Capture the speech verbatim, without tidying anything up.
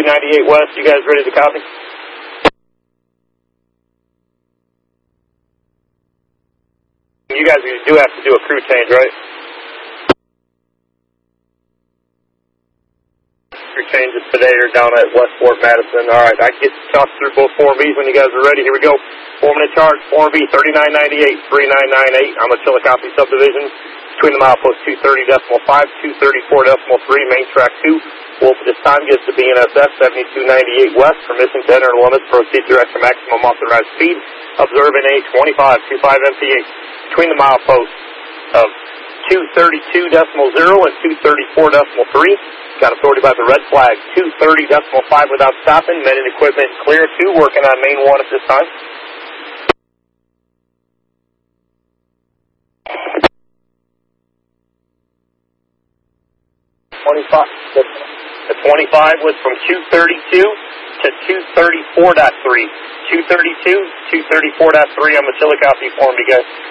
ninety-eight West, you guys ready to copy? You guys do have to do a crew change, right? Crew changes today are down at West Fort Madison. All right, I can get talk through both four Bs when you guys are ready. Here we go. Foreman in charge, four B, thirty-nine ninety-eight, thirty-nine ninety-eight. I'm a Chillicothe subdivision. Between the milepost two thirty decimal five, two thirty-four decimal three, main track two. Wolf at this time gets to B N S F seventy-two ninety-eight West. Permission to enter the limits. Proceed direction maximum authorized speed. Observing A twenty-five twenty-five M P H. Between the mileposts of two thirty-two decimal zero and two thirty-four decimal three. Got authority by the red flag. two thirty decimal five without stopping. Men and equipment clear two. Working on main one at this time. twenty-five. The twenty-five was from two thirty-two to two thirty-four point three. two thirty-two, two thirty-four point three on the Chillicothe form, you guys.